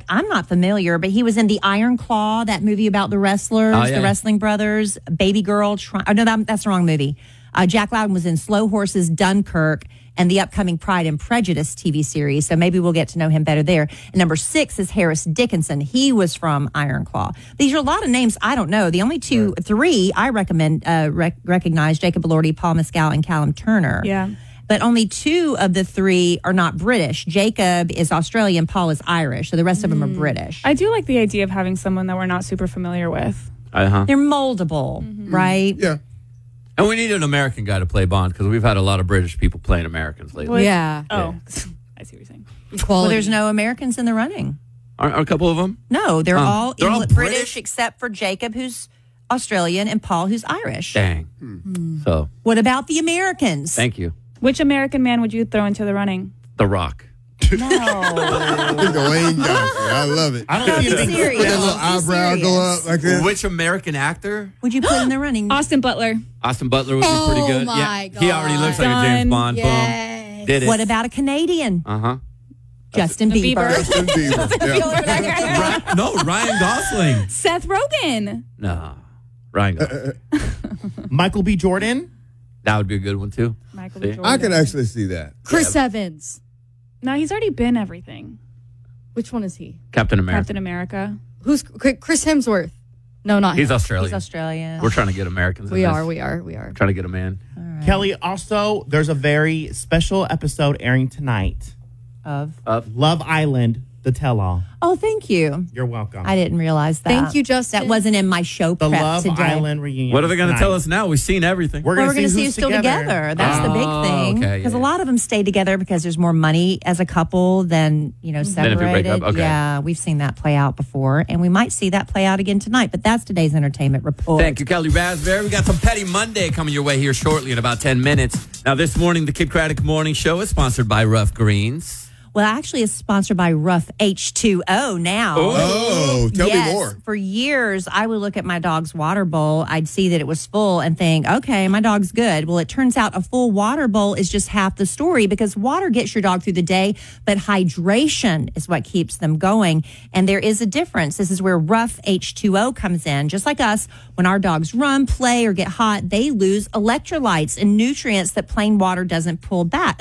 I'm not familiar, but he was in the Iron Claw, that movie about the wrestlers, the wrestling brothers, Baby Girl. That's the wrong movie. Jack Lowden was in Slow Horses, Dunkirk, and the upcoming Pride and Prejudice TV series. So maybe we'll get to know him better there. And number 6 is Harris Dickinson. He was from Iron Claw. These are a lot of names I don't know. The only three I recognize, Jacob Elordi, Paul Mescal, and Callum Turner. Yeah. But only 2 of the 3 are not British. Jacob is Australian, Paul is Irish. So the rest of them are British. I do like the idea of having someone that we're not super familiar with. They're moldable, right? Yeah. And we need an American guy to play Bond because we've had a lot of British people playing Americans lately. Well, Yeah. Oh, I see what you're saying. Well, there's no Americans in the running. Are a couple of them? No, they're all British? British except for Jacob, who's Australian, and Paul, who's Irish. Dang. So, What about the Americans? thank you. Which American man would you throw into the running? The Rock. No. Dwayne Johnson. I love it. I don't Be think serious. That little Be eyebrow serious. go up like this. Which American actor? Would you put in the running? Austin Butler. Austin Butler would be pretty good. my He already looks like a James Done. Bond. Yes. Boom. Did it. What about a Canadian? Uh-huh. Justin Bieber. Justin Bieber. Yeah. No, Ryan Gosling. Seth Rogen. No. Ryan Gosling. Michael B. Jordan. That would be a good one, too. Michael See? B. Jordan. I can actually see that. Chris Evans. No, he's already been everything. Which one is he? Captain America. Captain America. Who's Chris Hemsworth? No, not He's him. Australian. He's Australian. We're trying to get Americans in We this. are. Trying to get them in. Kelly, also, there's a very special episode airing tonight. Of. Love Island, the tell-all. Oh, thank you. You're welcome. I didn't realize that. Thank you, Justin. That wasn't in my show the prep Love today. Island reunion. What are they going to tonight. tell us now? We've seen everything. We're Well, going we're going to see who's you still together. That's the big thing. Okay, Because yeah. a lot of them stay together because there's more money as a couple than, Than if you separated. break up, okay. Yeah, we've seen that play out before. And we might see that play out again tonight. But that's today's entertainment report. Thank you, Kelly Raspberry. We got some Petty Monday coming your way here shortly in about 10 minutes. Now, this morning, the Kid Craddock Morning Show is sponsored by Rough Greens. Well, actually, it's sponsored by Rough H2O now. Oh, tell me more. For years, I would look at my dog's water bowl. I'd see that it was full and think, okay, my dog's good. Well, it turns out a full water bowl is just half the story because water gets your dog through the day, but hydration is what keeps them going. And there is a difference. This is where Rough H2O comes in. Just like us, when our dogs run, play, or get hot, they lose electrolytes and nutrients that plain water doesn't put back.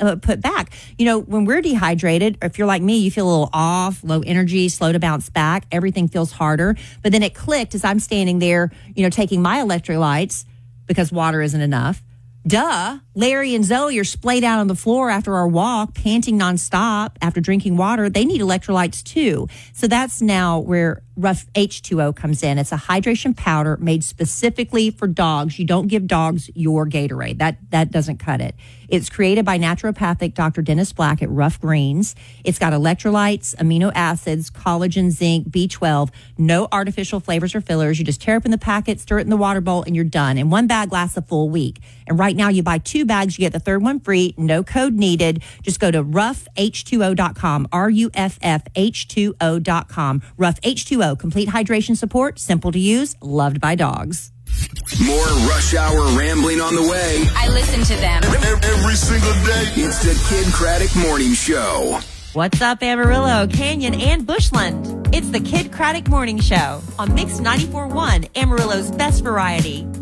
When we're dehydrated, or if you're like me, you feel a little off, low energy, slow to bounce back. Everything feels harder. But then it clicked as I'm standing there, taking my electrolytes because water isn't enough. Duh. Larry and Zoe are splayed out on the floor after our walk, panting nonstop after drinking water. They need electrolytes too. So that's now where Rough H2O comes in. It's a hydration powder made specifically for dogs. You don't give dogs your Gatorade. That doesn't cut it. It's created by naturopathic Dr. Dennis Black at Rough Greens. It's got electrolytes, amino acids, collagen, zinc, B12, no artificial flavors or fillers. You just tear open the packet, stir it in the water bowl, and you're done. And one bag lasts a full week. And right now you buy 2 bags, you get the third one free, no code needed. Just go to roughh2o.com, RUFFH2O.com. Rough H2O, complete hydration support, simple to use, loved by dogs. More Rush Hour rambling on the way. I listen to them. Every single day. It's the Kid Craddock Morning Show. What's up, Amarillo, Canyon, and Bushland? It's the Kid Craddock Morning Show on Mix 94.1, Amarillo's best variety.